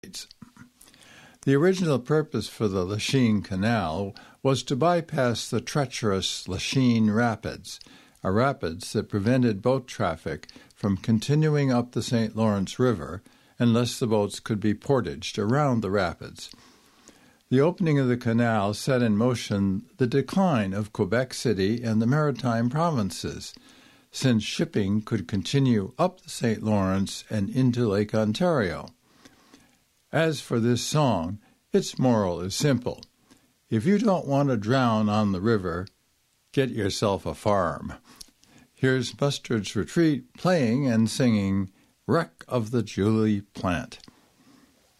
The original purpose for the Lachine Canal was to bypass the treacherous Lachine Rapids, a rapids that prevented boat traffic from continuing up the St. Lawrence River unless the boats could be portaged around the rapids. The opening of the canal set in motion the decline of Quebec City and the Maritime provinces, since shipping could continue up the St. Lawrence and into Lake Ontario. As for this song, its moral is simple. If you don't want to drown on the river, get yourself a farm. Here's Mustard's Retreat playing and singing Wreck of the Julie Plant.